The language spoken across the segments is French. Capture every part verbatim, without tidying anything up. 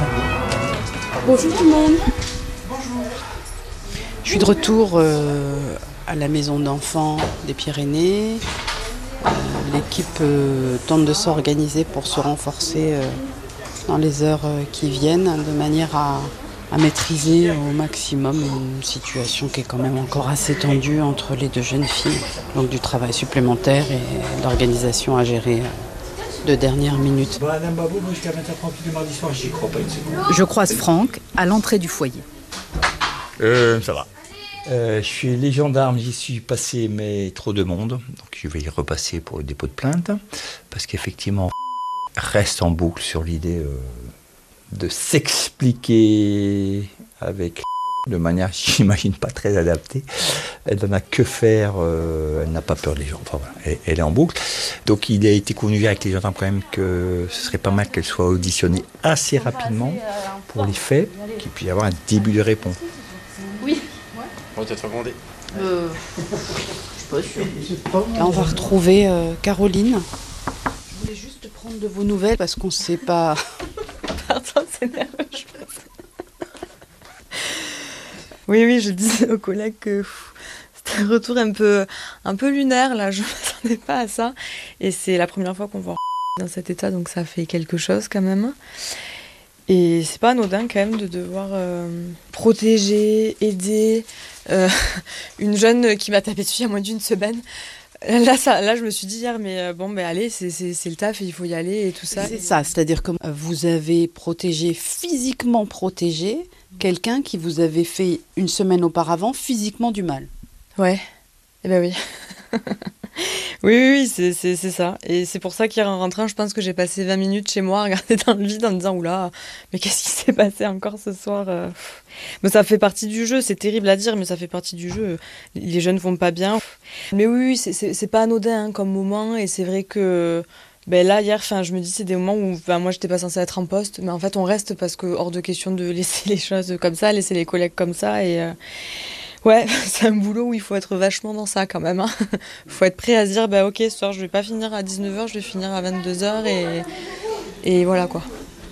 Bonjour tout le monde. Bonjour. Je suis de retour euh, à la maison d'enfants des Pyrénées. Euh, l'équipe euh, tente de s'organiser pour se renforcer euh, dans les heures euh, qui viennent, de manière à, à maîtriser au maximum une situation qui est quand même encore assez tendue entre les deux jeunes filles. Donc du travail supplémentaire et l'organisation à gérer euh, de dernière minute. Madame Babou, jusqu'à vingt heures trente le mardi soir, j'y crois pas une seconde. Je croise Franck à l'entrée du foyer. Euh, ça va. Euh, je suis les gendarmes, j'y suis passé, mais trop de monde. Donc je vais y repasser pour le dépôt de plainte. Parce qu'effectivement, reste en boucle sur l'idée euh, de s'expliquer avec de manière, j'imagine, pas très adaptée. Elle n'en a que faire, euh, elle n'a pas peur des gens. Enfin, voilà, elle, elle est en boucle. Donc il a été convenu avec les gendarmes quand même que ce serait pas mal qu'elle soit auditionnée assez rapidement pour les faits, qu'il puisse y avoir un début de réponse. Oui. On va peut-être recommander. Euh, je suis pas sûre. Là, on va retrouver euh, Caroline. Je voulais juste prendre de vos nouvelles parce qu'on ne sait pas. Pardon, c'est nerveux, je pense. Oui, oui, je disais aux collègues que pff, c'était un retour un peu, un peu lunaire, là. Je ne m'attendais pas à ça. Et c'est la première fois qu'on voit dans cet état, donc ça fait quelque chose quand même. Et c'est pas anodin quand même de devoir euh, protéger, aider euh, une jeune qui m'a tapé dessus il y a moins d'une semaine. Là, ça, là, je me suis dit hier, mais euh, bon, ben allez, c'est, c'est, c'est le taf, il faut y aller et tout ça. C'est ça, c'est-à-dire que vous avez protégé, physiquement protégé, quelqu'un qui vous avait fait une semaine auparavant physiquement du mal. Ouais, eh ben oui. Oui, oui, oui, c'est, c'est, c'est ça. Et c'est pour ça qu'hier en rentrant, je pense que j'ai passé vingt minutes chez moi à regarder dans le vide en me disant « Oula, mais qu'est-ce qui s'est passé encore ce soir ?» Mais ça fait partie du jeu, c'est terrible à dire, mais ça fait partie du jeu. Les jeunes vont pas bien. Mais oui, oui, c'est, c'est, c'est pas anodin hein, comme moment. Et c'est vrai que ben là, hier, je me dis c'est des moments où ben, moi, j'étais pas censée être en poste. Mais en fait, on reste parce que hors de question de laisser les choses comme ça, laisser les collègues comme ça. Et... Euh... Ouais, c'est un boulot où il faut être vachement dans ça quand même. Hein. Il faut être prêt à se dire, bah ok, ce soir je vais pas finir à dix-neuf heures, je vais finir à vingt-deux heures et, et voilà quoi.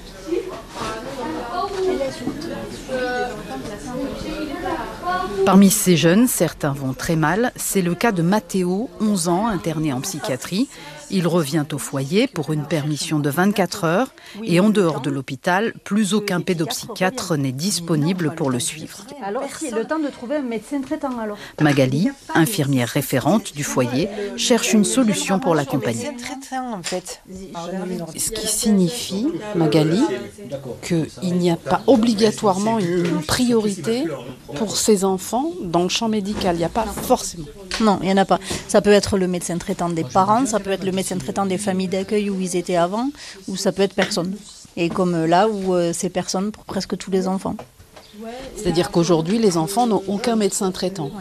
Parmi ces jeunes, certains vont très mal. C'est le cas de Mathéo, onze ans, interné en psychiatrie. Il revient au foyer pour une permission de vingt-quatre heures et en dehors de l'hôpital, plus aucun pédopsychiatre n'est disponible pour le suivre. Alors, c'est le temps de trouver un médecin traitant alors. Magali, infirmière référente du foyer, cherche une solution pour l'accompagner. En fait. Ce qui signifie, Magali, qu'il n'y a pas obligatoirement une priorité pour ces enfants dans le champ médical. Il n'y a pas forcément. Non, il n'y en a pas. Ça peut être le médecin traitant des parents, ça peut être le médecin traitant des familles d'accueil où ils étaient avant, ou ça peut être personne. Et comme là où euh, c'est personne pour presque tous les enfants. C'est-à-dire qu'aujourd'hui, les enfants n'ont aucun médecin traitant.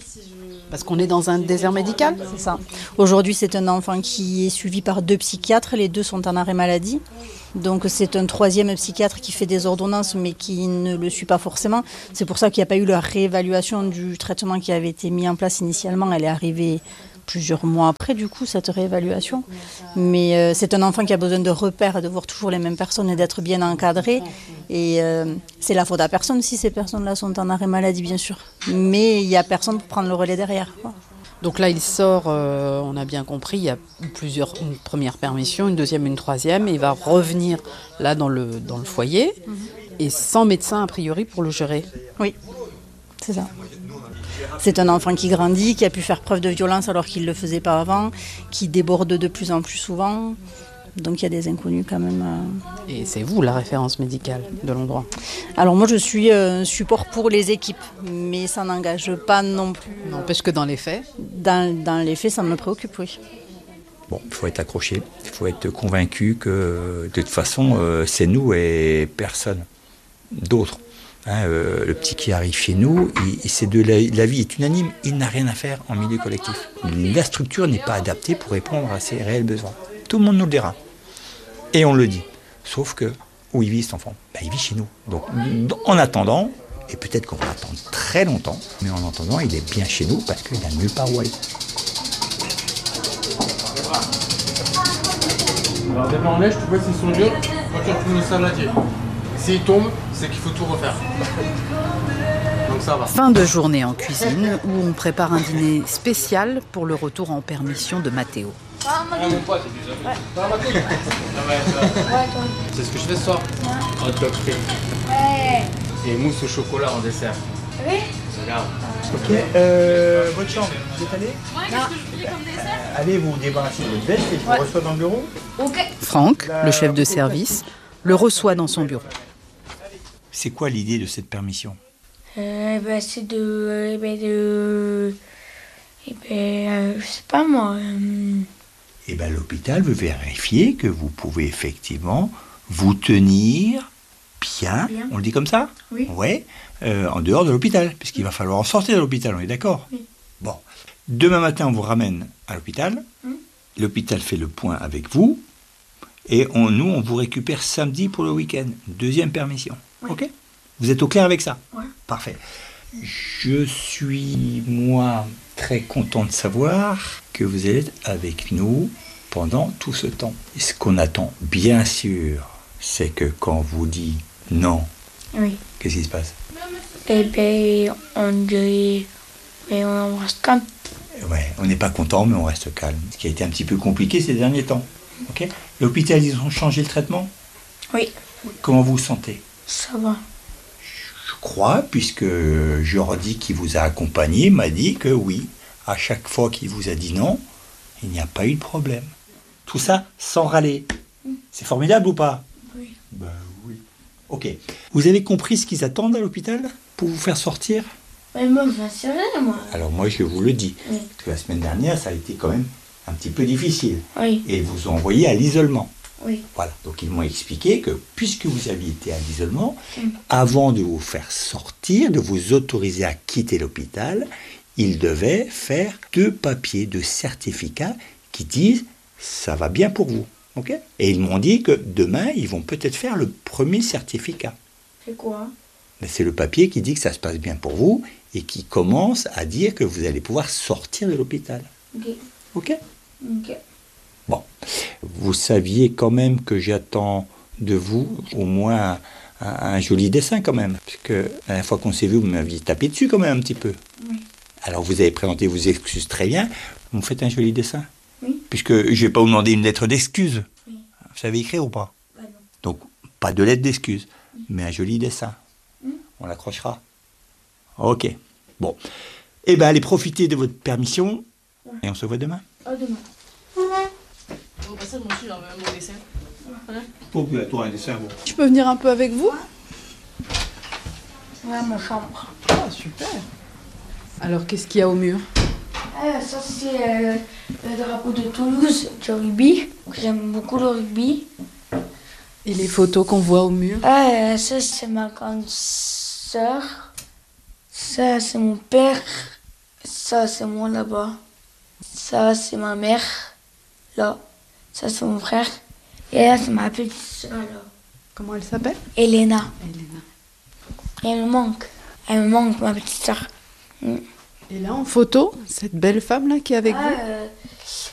Parce qu'on est dans un désert médical ? C'est ça. Aujourd'hui, c'est un enfant qui est suivi par deux psychiatres. Les deux sont en arrêt maladie. Donc, c'est un troisième psychiatre qui fait des ordonnances, mais qui ne le suit pas forcément. C'est pour ça qu'il n'y a pas eu la réévaluation du traitement qui avait été mis en place initialement. Elle est arrivée plusieurs mois après, du coup, cette réévaluation. Mais euh, c'est un enfant qui a besoin de repères, de voir toujours les mêmes personnes et d'être bien encadré. Et euh, c'est la faute à personne si ces personnes-là sont en arrêt maladie, bien sûr. Mais il n'y a personne pour prendre le relais derrière, quoi. Donc là, il sort, euh, on a bien compris, il y a plusieurs, une première permission, une deuxième, une troisième, et il va revenir là dans le, dans le foyer, mmh. et sans médecin a priori pour le gérer. Oui, c'est ça. C'est un enfant qui grandit, qui a pu faire preuve de violence alors qu'il ne le faisait pas avant, qui déborde de plus en plus souvent. Donc il y a des inconnus quand même. Euh... Et c'est vous la référence médicale de l'endroit ? Alors moi je suis euh, support pour les équipes, mais ça n'engage pas non plus. N'empêche que dans les faits ? Dans, dans les faits, ça me préoccupe, oui. Bon, il faut être accroché, il faut être convaincu que de toute façon, euh, c'est nous et personne d'autre. Hein, euh, le petit qui arrive chez nous, il, c'est de la, la vie est unanime, il n'a rien à faire en milieu collectif. La structure n'est pas adaptée pour répondre à ses réels besoins. Tout le monde nous le dira. Et on le dit. Sauf que, où il vit cet enfant ? Ben, il vit chez nous. Donc, en attendant, et peut-être qu'on va attendre très longtemps, mais en attendant, il est bien chez nous parce qu'il n'a nulle part où aller. Alors, d'abord en neige, tu vois s'ils sont durs, quand tu retournes au saladier. S'il tombe, c'est qu'il faut tout refaire. Donc ça va. Fin de journée en cuisine où on prépare un dîner spécial pour le retour en permission de Mathéo. Ah, mon pote, c'est ouais. Ça va, ma couille. C'est ce que je fais ce soir. Hot dog frites. Ouais. Et mousse au chocolat en dessert. Oui. Regarde. Ok, euh, votre chambre, vous êtes allé? Ouais, qu'est-ce que je voulais comme dessert? Allez vous débarrasser de votre veste et je ouais. vous reçois dans le bureau. Ok. Franck, le chef de service, le reçoit dans son bureau. C'est quoi l'idée de cette permission? Euh, bah, c'est de... Euh, bah, de... Eh ben, euh, je sais pas moi. Euh... Eh bien, l'hôpital veut vérifier que vous pouvez effectivement vous tenir bien, bien. On le dit comme ça? Oui. Ouais, euh, en dehors de l'hôpital, puisqu'il oui. va falloir en sortir de l'hôpital, on est d'accord? Oui. Bon, demain matin, on vous ramène à l'hôpital. Hum. L'hôpital fait le point avec vous. Et on, nous, on vous récupère samedi pour le week-end. Deuxième permission. Oui. Ok? Vous êtes au clair avec ça? Oui. Parfait. Je suis, moi, très content de savoir que vous êtes avec nous pendant tout ce temps. Et ce qu'on attend, bien sûr, c'est que quand on vous dit non, oui. Qu'est-ce qui se passe? Eh bien, on dit... Mais on reste calme. Ouais, on n'est pas content, mais on reste calme. Ce qui a été un petit peu compliqué ces derniers temps. Ok? L'hôpital, ils ont changé le traitement? Oui. Comment vous vous sentez? Ça va. Je crois, puisque Jordi qui vous a accompagné m'a dit que oui, à chaque fois qu'il vous a dit non, il n'y a pas eu de problème. Tout ça sans râler. C'est formidable ou pas? Oui. Ben oui. Ok. Vous avez compris ce qu'ils attendent à l'hôpital pour vous faire sortir? Mais moi, j'en sais rien, moi. Alors moi, je vous le dis. Oui. Parce que la semaine dernière, ça a été quand même un petit peu difficile. Oui. Et ils vous ont envoyé à l'isolement. Oui. Voilà. Donc ils m'ont expliqué que puisque vous aviez été à l'isolement, Mm. avant de vous faire sortir, de vous autoriser à quitter l'hôpital, ils devaient faire deux papiers de certificat qui disent ça va bien pour vous. Okay? Et ils m'ont dit que demain, ils vont peut-être faire le premier certificat. C'est quoi? Mais c'est le papier qui dit que ça se passe bien pour vous et qui commence à dire que vous allez pouvoir sortir de l'hôpital. Ok. Ok? Ok. Bon, vous saviez quand même que j'attends de vous au moins un, un joli dessin quand même. Parce que la dernière fois qu'on s'est vu, vous m'aviez tapé dessus quand même un petit peu. Oui. Alors vous avez présenté vos excuses très bien. Vous me faites un joli dessin? Oui. Puisque je ne vais pas vous demander une lettre d'excuse. Oui. Vous savez écrire ou pas? Bah non. Donc, pas de lettre d'excuse, mais un joli dessin. Mm. On l'accrochera. Ok. Bon. Eh bien, allez profiter de votre permission. Ouais. Et on se voit demain. À demain. Bon, bah ça, moi aussi, j'en veux un beau dessin. Pour que toi, un dessin, bon. Je peux venir un peu avec vous? Ouais, ma chambre. Ah, super. Alors, qu'est-ce qu'il y a au mur? Ah, ça, c'est euh, le drapeau de Toulouse, du rugby. J'aime beaucoup le rugby. Et les photos qu'on voit au mur? Ah, ça, c'est ma grande sœur. Ça, c'est mon père. Ça, c'est moi là-bas. Ça, c'est ma mère. Là. Ça, c'est mon frère. Et là, c'est ma petite sœur, là. Comment elle s'appelle? Elena. Elena. Et elle me manque. Elle me manque, ma petite sœur. Mm. Et là, en photo, cette belle femme-là qui est avec Ah, vous? euh,